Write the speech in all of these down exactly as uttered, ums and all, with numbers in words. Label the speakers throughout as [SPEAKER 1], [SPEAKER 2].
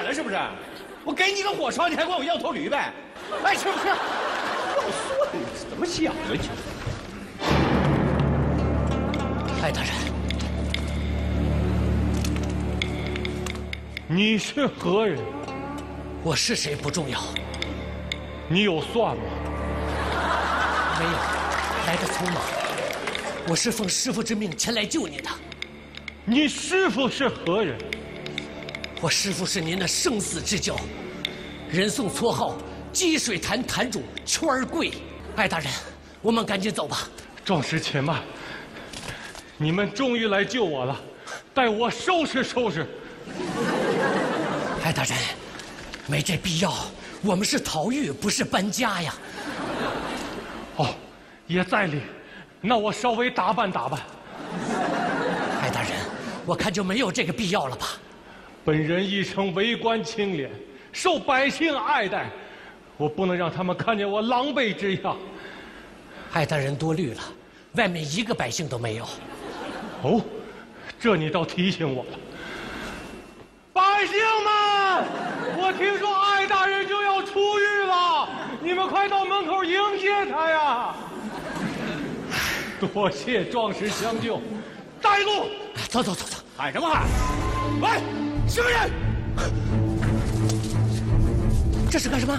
[SPEAKER 1] 了是不是？我给你个火烧，你还管我要头驴呗？哎，是不是？要说的你怎么想的你？
[SPEAKER 2] 艾大人，
[SPEAKER 3] 你是何人？
[SPEAKER 2] 我是谁不重要，
[SPEAKER 3] 你有算吗？
[SPEAKER 2] 没有，来的匆忙。我是奉师父之命前来救你的。
[SPEAKER 3] 你师父是何人？
[SPEAKER 2] 我师父是您的生死之交，人送绰号积水潭潭主圈儿贵。艾大人，我们赶紧走吧。
[SPEAKER 3] 壮士且慢，你们终于来救我了，待我收拾收拾。
[SPEAKER 2] 艾大人，没这必要，我们是逃狱，不是搬家呀。
[SPEAKER 3] 哦，也在理，那我稍微打扮打扮。
[SPEAKER 2] 艾大人，我看就没有这个必要了吧。
[SPEAKER 3] 本人一生为官清廉，受百姓爱戴，我不能让他们看见我狼狈之样。
[SPEAKER 2] 艾大人多虑了，外面一个百姓都没有。
[SPEAKER 3] 哦，这你倒提醒我了。百姓们，我听说艾大人就要出狱了，你们快到门口迎接他呀！多谢壮士相救，带路。
[SPEAKER 2] 走走走走，
[SPEAKER 1] 喊什么喊？喂，什么人？
[SPEAKER 2] 这是干什么？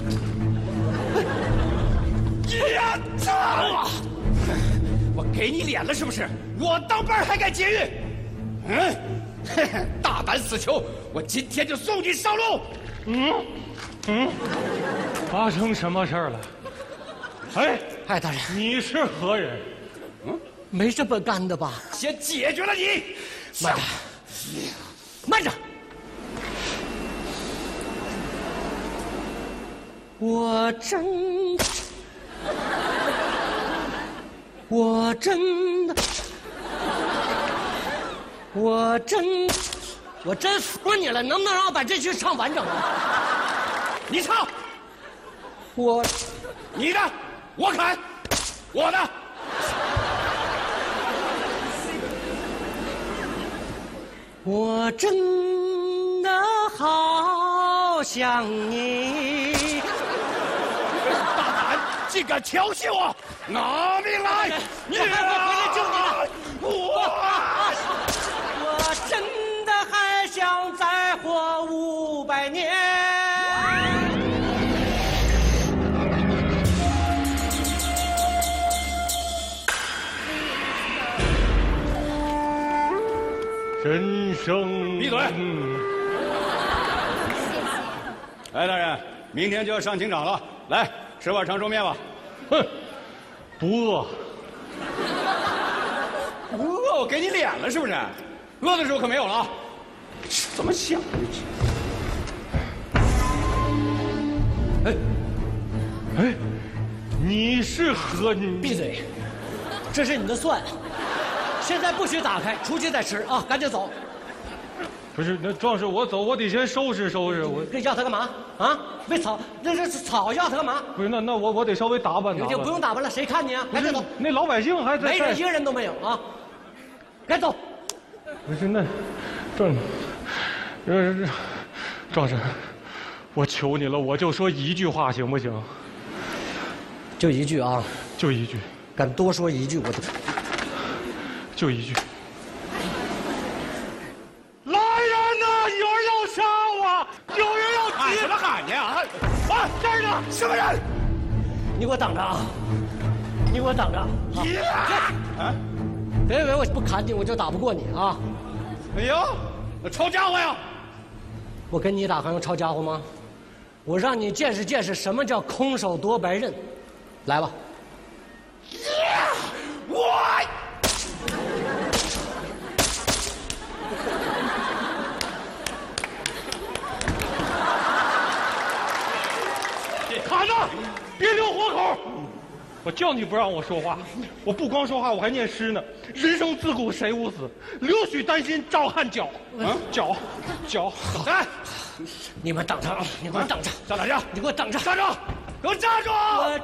[SPEAKER 1] 呀！操！我给你脸了是不是？我当班还敢劫狱？嗯，嘿嘿，大胆死囚！我今天就送你上路。
[SPEAKER 3] 嗯，嗯，发生什么事儿了？哎，
[SPEAKER 2] 艾大人，
[SPEAKER 3] 你是何人？
[SPEAKER 2] 嗯，没这么干的吧？
[SPEAKER 1] 先解决了你。
[SPEAKER 2] 慢着，慢着。我真，我真的，我真，我真服你了！能不能让我把这句唱完整啊？
[SPEAKER 1] 你唱，
[SPEAKER 2] 我，
[SPEAKER 1] 你的，我砍，我的。
[SPEAKER 2] 我真的好想你。
[SPEAKER 1] 大胆，竟敢调戏我！拿命来！
[SPEAKER 2] 你快回来救你的！
[SPEAKER 1] 我，
[SPEAKER 2] 我真的还想再活五百年。
[SPEAKER 3] 人生
[SPEAKER 1] 闭嘴！来，大人，明天就要上刑场了，来吃碗长寿面吧。
[SPEAKER 3] 哼，不饿。
[SPEAKER 1] 饿，我给你脸了是不是？饿的时候可没有了啊！怎么想的？
[SPEAKER 3] 哎，哎，你是何？
[SPEAKER 2] 闭嘴！这是你的蒜，现在不许打开，出去再吃啊！赶紧走。
[SPEAKER 3] 不是，那壮士，我走，我得先收拾收拾。我
[SPEAKER 2] 这要他干嘛啊？为草，这这草要他干嘛？
[SPEAKER 3] 不是，那那我我得稍微打扮打扮。
[SPEAKER 2] 就不用打扮了，谁看你啊？赶紧走。
[SPEAKER 3] 那老百姓还在，
[SPEAKER 2] 没人，一个人都没有啊！赶紧走。
[SPEAKER 3] 不是那，壮，这这，壮士，我求你了，我就说一句话行不行？
[SPEAKER 2] 就一句啊！
[SPEAKER 3] 就一句。
[SPEAKER 2] 敢多说一句，我就
[SPEAKER 3] 就一句。来人呐！有人要杀我，有人要
[SPEAKER 1] 喊什么喊去啊？
[SPEAKER 3] 啊，这儿呢！
[SPEAKER 1] 什么人？
[SPEAKER 2] 你给我等着啊！你给我等着！
[SPEAKER 1] 啊！
[SPEAKER 2] 别以为我不砍你，我就打不过你啊！
[SPEAKER 1] 哎呦，那抄家伙呀！
[SPEAKER 2] 我跟你打还用抄家伙吗？我让你见识见识什么叫空手夺白刃，来吧！
[SPEAKER 1] 我。
[SPEAKER 3] 砍他！别留活口！我叫你不让我说话，我不光说话，我还念诗呢。人生自古谁无死，留须丹心照汗脚。嗯，脚，脚。
[SPEAKER 1] 来，
[SPEAKER 2] 你们等着啊！你给我等着！
[SPEAKER 1] 上哪去？
[SPEAKER 2] 你给我等着！
[SPEAKER 1] 站住！给我站住！